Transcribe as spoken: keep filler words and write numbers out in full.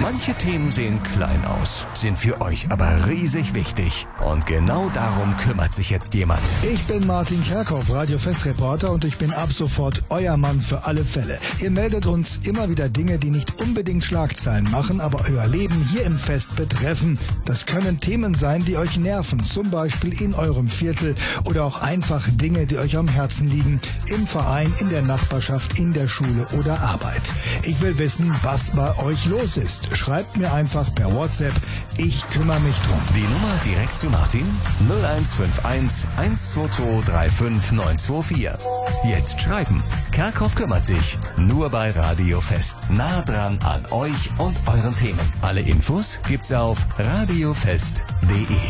Manche Themen sehen klein aus, sind für euch aber riesig wichtig. Und genau darum kümmert sich jetzt jemand. Ich bin Martin Kerkhoff, Radio-Fest-Reporter, und ich bin ab sofort euer Mann für alle Fälle. Ihr meldet uns immer wieder Dinge, die nicht unbedingt Schlagzeilen machen, aber euer Leben hier im Fest betreffen. Das können Themen sein, die euch nerven, zum Beispiel in eurem Viertel, oder auch einfach Dinge, die euch am Herzen liegen, im Verein, in der Nachbarschaft, in der Schule oder Arbeit. Ich will wissen, was bei euch los ist. Schreibt mir einfach per WhatsApp. Ich kümmere mich drum. Die Nummer direkt zu Martin? null eins fünf eins, eins zwei zwei drei fünf neun zwei vier. Jetzt schreiben. Kerkhoff kümmert sich. Nur bei Radio Fest. Nah dran an euch und euren Themen. Alle Infos gibt's auf radiofest punkt de.